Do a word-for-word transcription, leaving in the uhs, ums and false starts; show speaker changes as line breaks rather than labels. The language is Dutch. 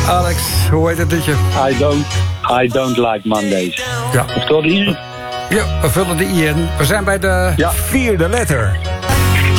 Alex, hoe heet het liedje?
I don't, I don't like Mondays.
Ja.
Of toch die?
Ja, we vullen de I in. We zijn bij de
Ja. Vierde letter.